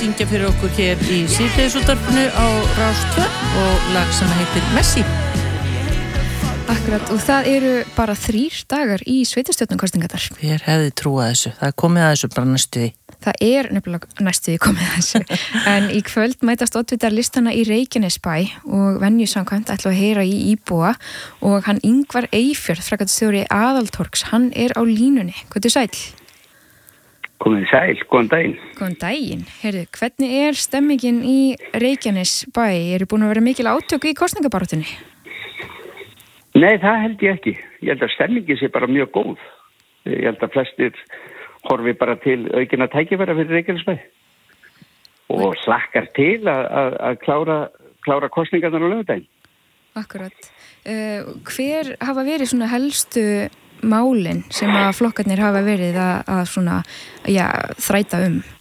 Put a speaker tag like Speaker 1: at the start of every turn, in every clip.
Speaker 1: syngja fyrir okkur hér í síðdegisútvarpinu á Rás 2 og lag sem heitir Messi.
Speaker 2: Akkurat, og það eru bara 3 dagar í sveitarstjórnarkosningarnar.
Speaker 1: Hver hefði trúað þessu? Það er komið að þessu bara næstuði.
Speaker 2: Það er nefnilega næstuði komið að þessu. En í kvöld mætast oddvitar listana í Reykjanesbæ og venjusamkvæmt ætla að heyra í íbúa og hann Ingvar Eyfjörð, framkvæmdastjóri Aðaltorgs, hann er á línunni. Hvað er sæll?
Speaker 3: Komið sæl, góðan daginn.
Speaker 2: Góðan daginn. Heyrðu, hvernig er stemmingin í Reykjanesbæ? Eru búin að vera mikil átök í kosningabaráttunni?
Speaker 3: Nei, það held ég ekki. Ég held að stemmingin sé bara mjög góð. Ég held að flestir horfi bara til aukinna tækifæra fyrir Reykjanesbæ og hlakkar til að klára kosningarnar á laugardaginn.
Speaker 2: Akkurat. Hver hafa verið svona helstu málin sem að flokkarnir hafa verið að svona, þræta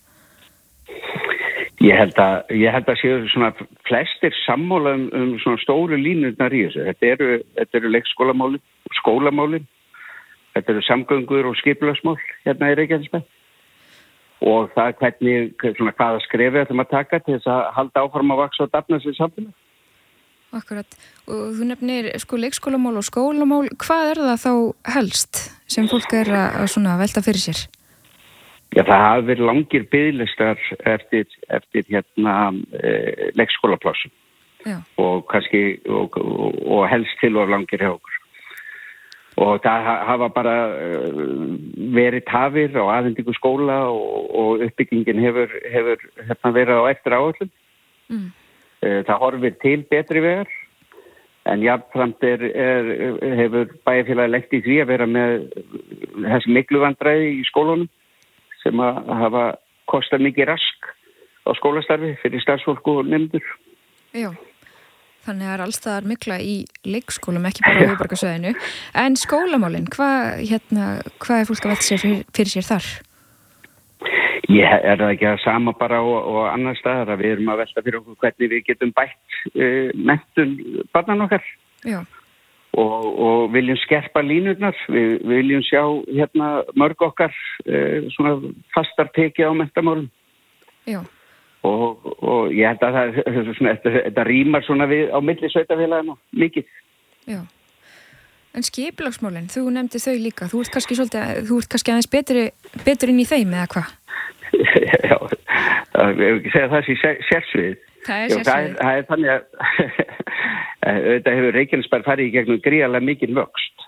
Speaker 3: Ég held að séu svona flestir sammála svona stóru línurnar í þessu. Þetta eru leikskólamálin, skólamálin, þetta eru samgöngur og skipulagsmál hérna í Reykjanesbæ. Og það hvaða skrefi ætlum að taka til þess að halda áfram að vaxa og dafna sér samfélag.
Speaker 2: Akkurat. Og þú nefnir leikskólamál og skólamál. Hvað er það þá helst sem fólk er að svona velta fyrir sér?
Speaker 3: Já, það hafa verið langir biðlistar eftir leikskólaplássum. Já. Og kannski og helst til og langir hjá okkur. Og það hafa bara verið tafir á aðhendingu skóla og uppbyggingin hefur verið á eftir áætlun. Það horfir til betri vegar, en jafnframt hefur bæjarfélagið lent í því að vera með þessi miklu vandræði í skólunum sem að hafa kostað mikið rask á skólastarfi fyrir starfsfólk og nemendur.
Speaker 2: Já, þannig að það er allstaðar mikla í leikskólum, ekki bara á höfuðborgarsvæðinu. En skólamálin, hvað er fólk að velta sér fyrir sér þar?
Speaker 3: Ég er það ekki að sama bara og annar staðar að við erum að velta fyrir okkur hvernig við getum bætt menntun barnan okkar. Já. Og viljum skerpa línurnar, við viljum sjá mörg okkar svona fastar tekið á menntamálum. Já. Og ég held að þetta rýmar svona við á milli sveitarfélagana mikið.
Speaker 2: Já. En skipulagsmálin, þú nefndi þau líka, þú ert kannski aðeins betur inn í þeim eða hvað?
Speaker 3: Já, við hefum ekki segjað það sem sérsvið.
Speaker 2: Það er sérsvið.
Speaker 3: Það er þannig að þetta hefur Reykjanesbær farið í gegnum gríðarlega mikil vöxt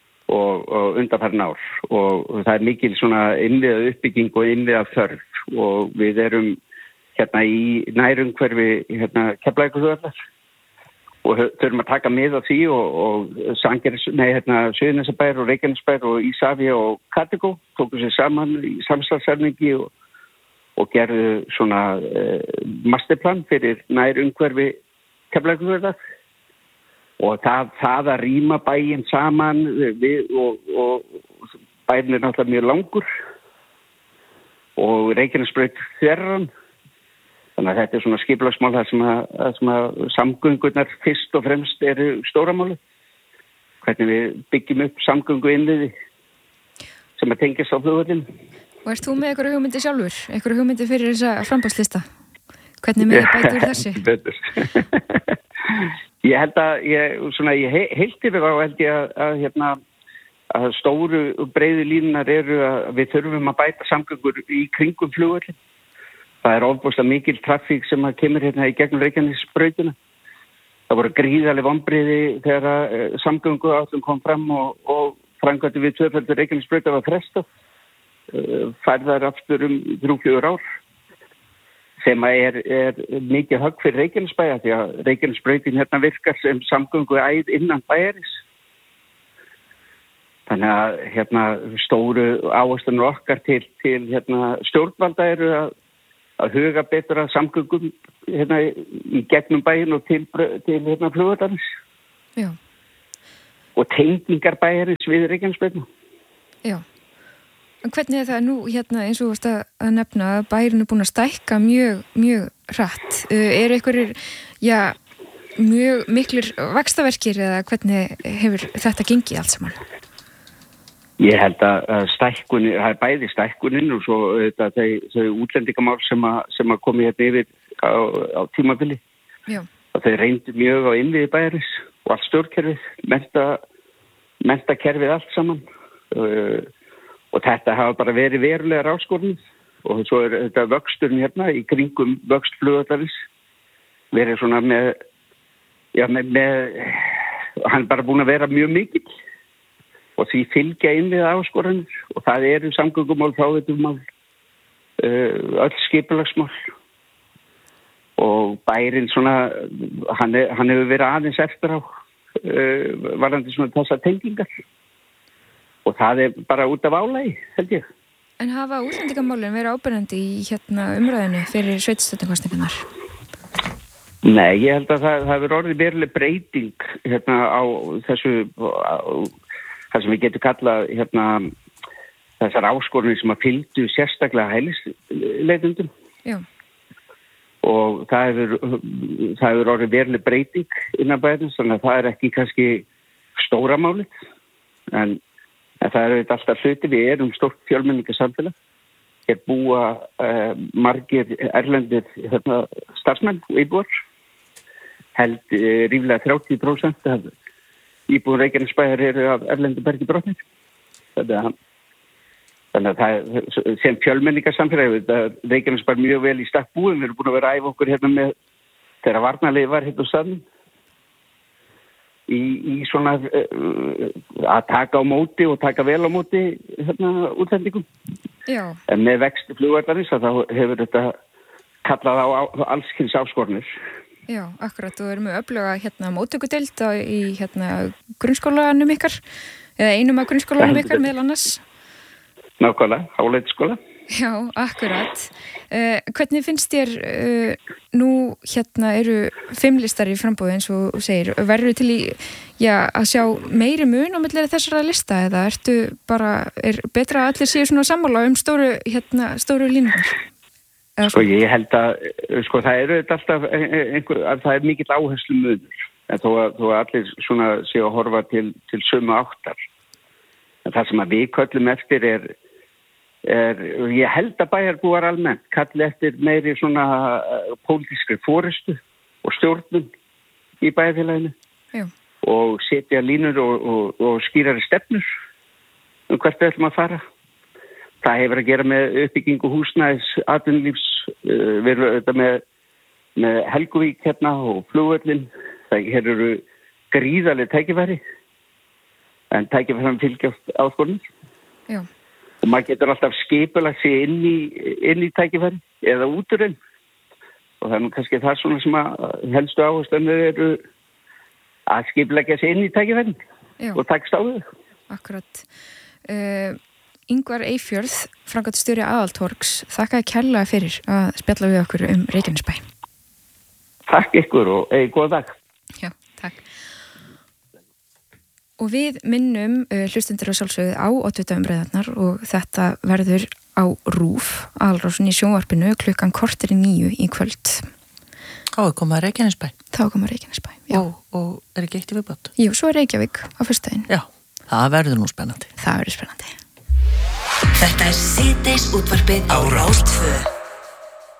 Speaker 3: og undanfarin ár og það er mikil svona innviða uppbygging og innviða þörf og við erum í nærumhverfi Keflavíkurflugvallar og þurfum að taka mið á því og Suðurnesjabær og Reykjanesbær og Ísafía og Katigó tóku sér saman í samstarfssamningi og gerðu svona masterplan fyrir nærumhverfi Keflavíkurflugvallar og það að rýma bæinn saman og bæinn er náttúrulega mjög langur og Reykjanesbraut þverran. Þannig að þetta er svona skipulagsmál þar sem að samgöngurnar fyrst og fremst eru stóramáli. Hvernig við byggjum upp samgöngu innviði sem að tengjast á flugvöllin. Og
Speaker 2: ert þú með einhverju hugmyndi sjálfur? Einhverju hugmyndi fyrir þessa framboðslista? Hvernig með bæta úr þessi?
Speaker 3: Betur. Ég held að heilt yfir held ég að stóru og breiðu línunar eru að við þurfum að bæta samgöngur í kringum flugvöllin. Það er ofboðslega mikil trafík sem kemur í gegnum Reykjanesbrautina. Það voru gríðarleg vonbrigði þegar samgönguáætlun kom fram og framkvæmdi við tvöfaldur Reykjanesbrautar var frestað. Færðar aftur 3-4 ár sem er mikið högg fyrir Reykjanesbæja því að Reykjanesbrautin virkar sem samgönguæð innan bæjarins. Þannig að stóru áherslur okkar til stjórnvalda eru að huga betur að samgöngum í gegnum bæinn og til flugvallarins. Já. Og tengingar bæjarins við Reykjanesbrautina.
Speaker 2: Já. En hvernig er það nú eins og þú að nefna að bærin er búin að stækka mjög, mjög hratt? Eru einhverjir, mjög miklir vaxtaverkir eða hvernig hefur þetta gengið allt saman?
Speaker 3: Ég held að stækkunin, það bæði stækkunin og svo þau útlendingamál sem að komi hérna yfir á tímabili.
Speaker 2: Já.
Speaker 3: Og þau reyndu mjög á innviði bæjarins og allt stjórnkerfið, menntakerfið allt saman. Og þetta hafa bara verið verulegar áskorunum og svo þetta vöxturinn hérna í kringum vöxt flugvallarins verið svona með hann bara búin að vera mjög mikill. Og því fylgja inn við áskorunir og það eru samgöngumál, fráveitumál, öll skipulagsmál og bærinn svona, hann hefur verið aðeins eftir á varðandi svona þessar tengingar og það bara út af álagi, held ég.
Speaker 2: En hafa útlendingamálin verið áberandi í umræðinu fyrir sveitarstjórnarkosningarnar?
Speaker 3: Nei, ég held að það hefur orðið veruleg breyting á þessu það sem við getum kallað þessar áskorunir sem að fylgdu sérstaklega hælisleitendum.
Speaker 2: Já.
Speaker 3: Og það hefur orðið veruleg breyting innan bæjarins, þannig að það er ekki kannski stóra málið, en það er alltaf hluti, við erum stórt fjölmenningarsamfélag, hér búa margir erlendir starfsmenn og íbúar, held ríflega 30% af íbúar Reykjanesbæjar eru af erlendu bergi brotnir. Þannig að það sem fjölmenningarsamfélag, Reykjanesbæjar mjög vel í stakk búin, við erum búin að vera að æfa okkur hérna með þegar varnarliðið var hérna á staðnum í svona að taka á móti og taka vel á móti útlendingum.
Speaker 2: Já.
Speaker 3: En með vexti flugvallarins þá hefur þetta kallað á allskyns áskorunir.
Speaker 2: Já, akkurat, og erum við öfluga móttökudeild í grunnskólanum ykkar eða einum af grunnskólanum ykkar meðal annars.
Speaker 3: Nákvæmlega, Háleitsskóla.
Speaker 2: Já, akkurat. Hvernig finnst þér nú eru 5 listar í framboði eins og segir, verður til að sjá meiri mun á milli þessara lista eða er betra að allir séu svona sammála stóru línurnar?
Speaker 3: Ég held að það eru alltaf það er mikill áherslu munur en þó að allir svona séu að horfa til sömu áttar. En það sem að við köllum eftir er ég held að bæjarbúar almennt kalli eftir meiri svona pólitískri forystu og stjórnum í bæjarfélaginu.
Speaker 2: Já.
Speaker 3: Og setja línur og skýrari stefnur hvert við ætlum að fara. Það hefur að gera með uppbyggingu húsnæðis, atvinnulífs, við erum auðvitað með Helguvík og flugvöllin. Það eru gríðarleg tækifæri, en tækifæri fylgjast áskorunum.
Speaker 2: Já.
Speaker 3: Og maður getur alltaf skipulagt sig inn í tækifæri eða út úr þeim. Og það er nú kannski það svona sem að helstu áherslur eru að skipuleggja sig inn í tækifærin og takast á þau.
Speaker 2: Akkurat. Ingvar Eyfjörð, framkvæmdastjóri Aðaltorgs, þakka kærlega fyrir að spjalla við okkur Reykjanesbæ.
Speaker 3: Takk ykkur og góð dag.
Speaker 2: Já, takk. Og við minnum hlustendur á sjálfsögðu á oddvitaumræðarnar og þetta verður á RÚV, Aðalrásin í sjónvarpinu, 8:45 í kvöld.
Speaker 1: Þá er komað Reykjanesbæ.
Speaker 2: Já.
Speaker 1: Og er ekki eitt í viðbót?
Speaker 2: Jú, svo er Reykjavík á föstudaginn.
Speaker 1: Já, það verður nú spennandi.
Speaker 2: Það verður spennandi.
Speaker 4: Þetta er síðdeis útvarpið á Rás 2.